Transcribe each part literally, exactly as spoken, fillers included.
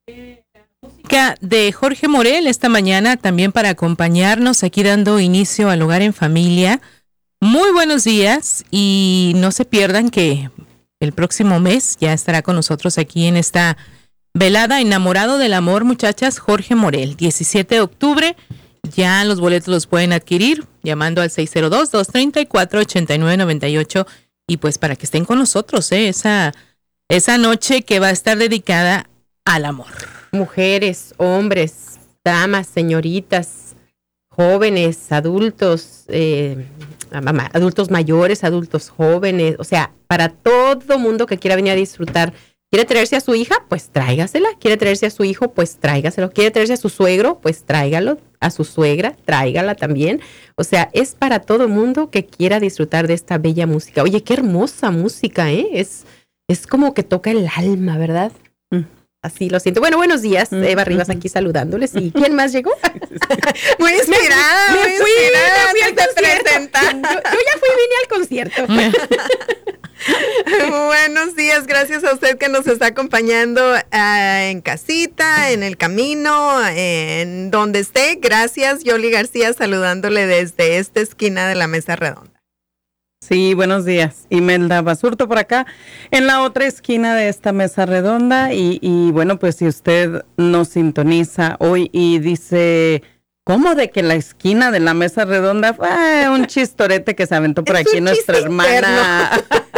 De Jorge Morel esta mañana también para acompañarnos aquí dando inicio al Hogar en Familia. Muy buenos días y no se pierdan que el próximo mes ya estará con nosotros aquí en esta velada Enamorado del Amor, muchachas, Jorge Morel, diecisiete de octubre. Ya los boletos los pueden adquirir llamando al seis cero dos, dos tres cuatro, ocho nueve nueve ocho y pues para que estén con nosotros, ¿eh? esa, esa noche que va a estar dedicada al amor. Mujeres, hombres, damas, señoritas, jóvenes, adultos, eh, adultos mayores, adultos jóvenes, o sea, para todo mundo que quiera venir a disfrutar. ¿Quiere traerse a su hija? Pues tráigasela. ¿Quiere traerse a su hijo? Pues tráigaselo. ¿Quiere traerse a su suegro? Pues tráigalo. A su suegra, tráigala también. O sea, es para todo mundo que quiera disfrutar de esta bella música. Oye, qué hermosa música, ¿eh? Es, es como que toca el alma, ¿verdad? Mm. Así lo siento. Bueno, buenos días, Eva Rivas aquí saludándoles. ¿Y quién más llegó? Muy inspirada, me, me muy fui, inspirada. Me fui al te presenta. Yo, yo ya fui y vine al concierto. Buenos días, gracias a usted que nos está acompañando uh, en casita, en el camino, en donde esté. Gracias, Yoli García, saludándole desde esta esquina de la mesa redonda. Sí, buenos días. Imelda Basurto por acá, en la otra esquina de esta mesa redonda. Y, y bueno, pues si usted nos sintoniza hoy y dice, ¿cómo de que la esquina de la mesa redonda fue un chistorete que se aventó por es aquí nuestra hermana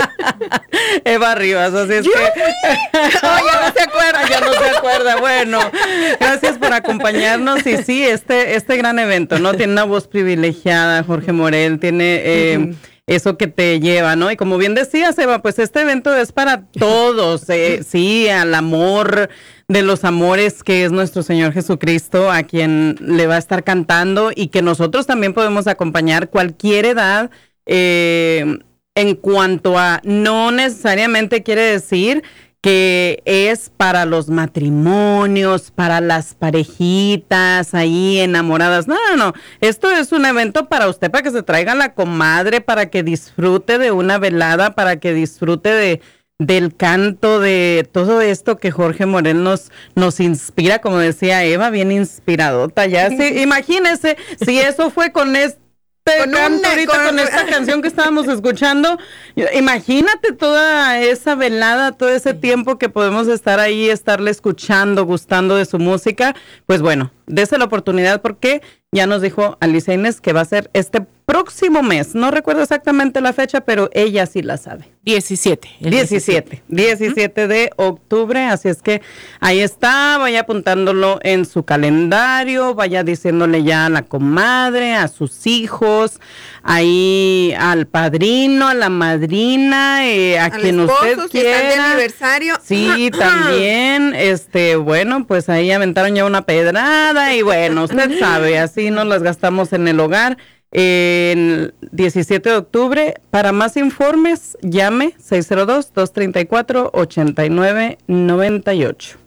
Eva Rivas? Así es ¿Yo? que... oh, ya no se acuerda. Ya no se acuerda. Bueno, gracias por acompañarnos. Y sí, este, este gran evento, ¿no? Tiene una voz privilegiada, Jorge Morel, tiene... Eh, uh-huh. Eso que te lleva, ¿no? Y como bien decías, Eva, pues este evento es para todos, eh, sí, al amor de los amores que es nuestro Señor Jesucristo, a quien le va a estar cantando y que nosotros también podemos acompañar cualquier edad, eh, en cuanto a, no necesariamente quiere decir que es para los matrimonios, para las parejitas ahí enamoradas. No, no, no. Esto es un evento para usted, para que se traiga la comadre, para que disfrute de una velada, para que disfrute de del canto, de todo esto que Jorge Morel nos, nos inspira, como decía Eva, bien inspiradota. Ya, sí, imagínese si eso fue con este Con, canto, ahorita, con, con esta canción que estábamos escuchando, imagínate toda esa velada, todo ese tiempo que podemos estar ahí, estarle escuchando, gustando de su música. Pues bueno, dése la oportunidad porque ya nos dijo Alicia Inés que va a ser este próximo mes. No recuerdo exactamente la fecha, pero ella sí la sabe. diecisiete. diecisiete. diecisiete de octubre, así es que ahí está, vaya apuntándolo en su calendario, vaya diciéndole ya a la comadre, a sus hijos, ahí al padrino, a la madrina, eh, a al quien esposo, usted si quiera. están de aniversario. Sí, también, este, bueno, pues ahí aventaron ya una pedrada y bueno, usted sabe, así nos las gastamos en el hogar. El diecisiete de octubre, para más informes, llame seis cero dos, dos tres cuatro, ocho nueve nueve ocho.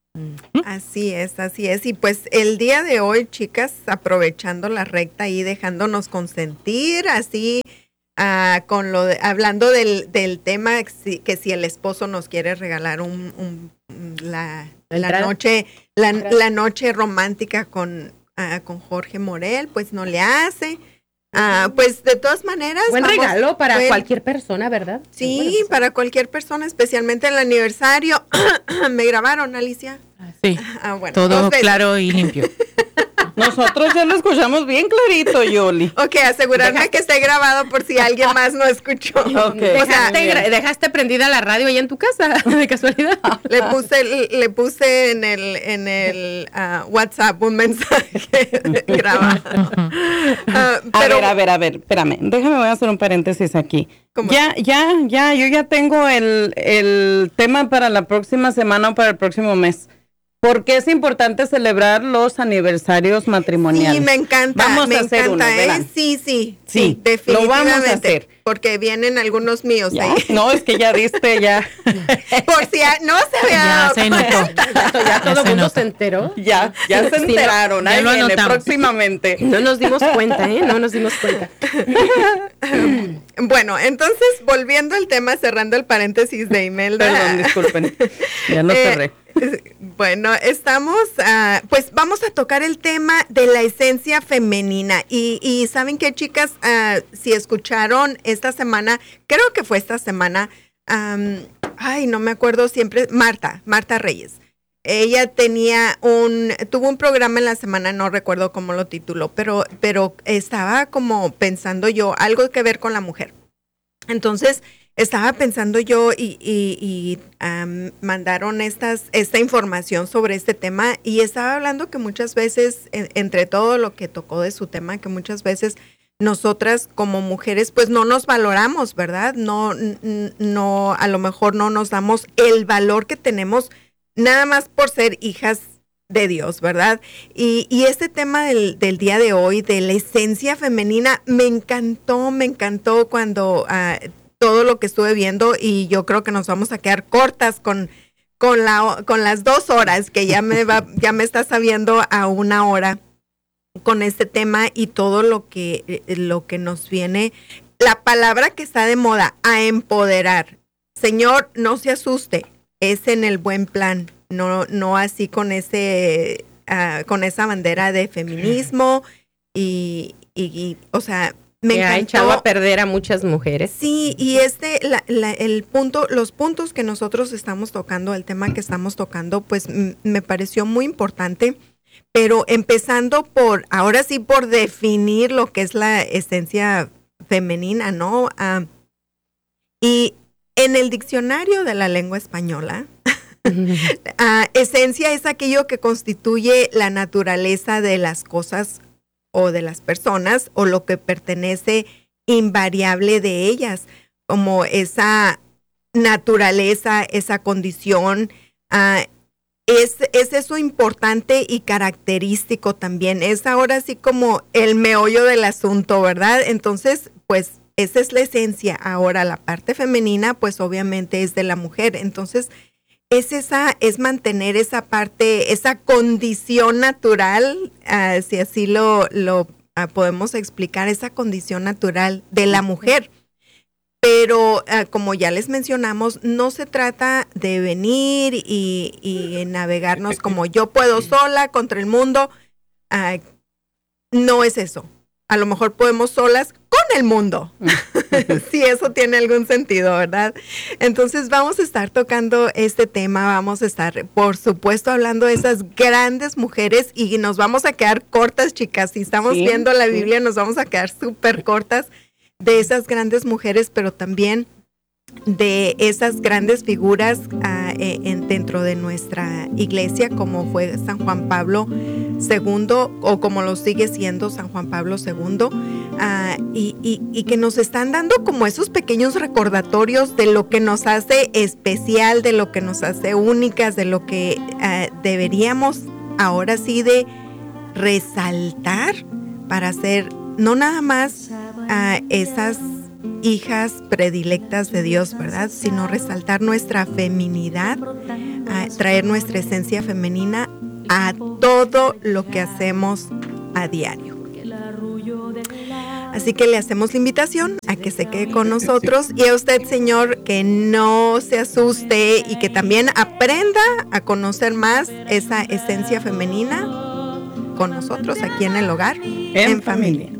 Así es, así es. Y pues el día de hoy, chicas, aprovechando la recta y dejándonos consentir, así, uh, con lo de, hablando del, del tema que si, que si el esposo nos quiere regalar un, un la, la noche, la, la noche romántica con, uh, con Jorge Morel, pues no le hace. Ah, pues de todas maneras. Buen vamos, regalo para buen, cualquier persona, ¿verdad? Sí, bueno, para cualquier persona, especialmente en el aniversario. ¿Me grabaron, Alicia? Sí, ah, bueno, todo claro y limpio. Nosotros ya lo escuchamos bien clarito, Yoli. Ok, asegurarme dejaste... que esté grabado por si alguien más no escuchó. Okay, dejaste, o sea, dejaste prendida la radio ahí en tu casa, de casualidad. Le puse, le puse en el, en el uh, WhatsApp un mensaje grabado. uh, pero... A ver, a ver, a ver, espérame, déjame, voy a hacer un paréntesis aquí. Ya, ya, ya, yo ya tengo el, el tema para la próxima semana o para el próximo mes. Porque es importante celebrar los aniversarios matrimoniales. Sí, me encanta. Vamos me a hacer encanta, uno, ¿eh? Sí, sí, sí, sí, definitivamente. Lo vamos a hacer. Porque vienen algunos míos ¿Ya? ahí. No, es que ya diste, ya. Por si a, no se había ya dado se notó. Ya, ya todo el mundo notó. Se enteró. Ya, ya se enteraron. Sí, ahí no, viene próximamente. No nos dimos cuenta, ¿eh? No nos dimos cuenta. Bueno, entonces, volviendo al tema, cerrando el paréntesis de Imelda. Perdón, disculpen, ya no cerré. Eh, bueno, estamos, uh, pues vamos a tocar el tema de la esencia femenina. Y, y ¿saben qué, chicas? Uh, si escucharon esta semana, creo que fue esta semana, um, ay, no me acuerdo siempre, Marta, Marta Reyes. Ella tenía un, tuvo un programa en la semana, no recuerdo cómo lo tituló, pero, pero estaba como pensando yo, algo que ver con la mujer. Entonces, estaba pensando yo y, y, y um, mandaron estas, esta información sobre este tema y estaba hablando que muchas veces, en, entre todo lo que tocó de su tema, que muchas veces nosotras como mujeres pues no nos valoramos, ¿verdad? No, no, a lo mejor no nos damos el valor que tenemos nada más por ser hijas de Dios, ¿verdad? Y, y este tema del, del día de hoy, de la esencia femenina, me encantó, me encantó cuando uh, todo lo que estuve viendo y yo creo que nos vamos a quedar cortas con, con, la, con las dos horas que ya me, va, ya me está sabiendo a una hora con este tema y todo lo que, lo que nos viene. La palabra que está de moda, a empoderar. Señor, no se asuste. Es en el buen plan, no, no así con ese, uh, con esa bandera de feminismo y, y, y o sea, me que encantó. ha echado a perder a muchas mujeres. Sí, y este, la, la, el punto, los puntos que nosotros estamos tocando, el tema que estamos tocando, pues m- me pareció muy importante, pero empezando por, ahora sí por definir lo que es la esencia femenina, ¿no? Uh, y en el diccionario de la lengua española, uh, esencia es aquello que constituye la naturaleza de las cosas o de las personas o lo que pertenece invariable de ellas, como esa naturaleza, esa condición, uh, es, es eso importante y característico también. Es ahora sí como el meollo del asunto, ¿verdad? Entonces, pues, esa es la esencia. Ahora, la parte femenina, pues obviamente es de la mujer. Entonces, es esa, es mantener esa parte, esa condición natural, uh, si así lo, lo uh, podemos explicar, esa condición natural de la mujer. Pero, uh, como ya les mencionamos, no se trata de venir y, y navegarnos como yo puedo sola contra el mundo. Uh, no es eso. A lo mejor podemos solas con el mundo, si eso tiene algún sentido, ¿verdad? Entonces vamos a estar tocando este tema, vamos a estar, por supuesto, hablando de esas grandes mujeres y nos vamos a quedar cortas, chicas. Si estamos sí, viendo la Biblia, sí. Nos vamos a quedar súper cortas de esas grandes mujeres, pero también de esas grandes figuras uh, en, dentro de nuestra iglesia, como fue San Juan Pablo segundo, o como lo sigue siendo San Juan Pablo segundo, uh, y, y, y que nos están dando como esos pequeños recordatorios de lo que nos hace especial, de lo que nos hace únicas, de lo que uh, deberíamos ahora sí de resaltar para ser no nada más uh, esas hijas predilectas de Dios, ¿verdad? Sino resaltar nuestra feminidad, uh, traer nuestra esencia femenina a todo lo que hacemos a diario. Así que le hacemos la invitación a que se quede con nosotros y a usted, señor, que no se asuste y que también aprenda a conocer más esa esencia femenina con nosotros aquí en el hogar, en, en familia. familia.